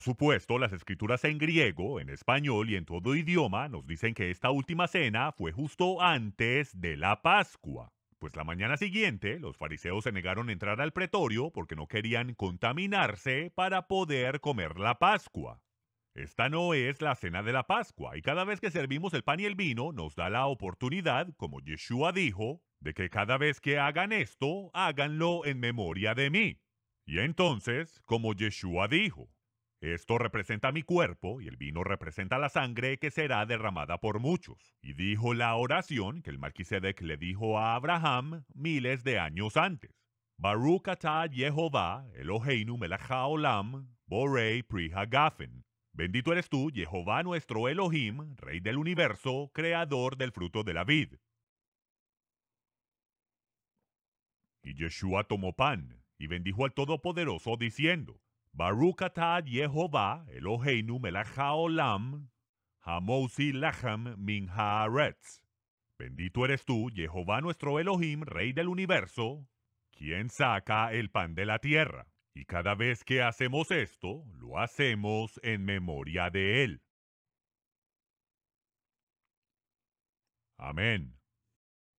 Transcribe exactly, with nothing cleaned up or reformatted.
Supuesto, las escrituras en griego, en español y en todo idioma nos dicen que esta última cena fue justo antes de la Pascua. Pues la mañana siguiente, los fariseos se negaron a entrar al pretorio porque no querían contaminarse para poder comer la Pascua. Esta no es la cena de la Pascua, y cada vez que servimos el pan y el vino nos da la oportunidad, como Yeshua dijo, de que cada vez que hagan esto, háganlo en memoria de mí. Y entonces, como Yeshua dijo, esto representa mi cuerpo y el vino representa la sangre que será derramada por muchos. Y dijo la oración que el Melquisedec le dijo a Abraham miles de años antes. Baruch atah Yehová, Eloheinu melech haolam, borei pri hagafen. Bendito eres tú, Jehová nuestro Elohim, Rey del universo, creador del fruto de la vid. Y Yeshua tomó pan y bendijo al Todopoderoso diciendo, Baruch atah Yehová, Eloheinu melech haolam, hamosi lachem min haaretz. Bendito eres tú, Jehová nuestro Elohim, Rey del universo, quien saca el pan de la tierra. Y cada vez que hacemos esto, lo hacemos en memoria de él. Amén.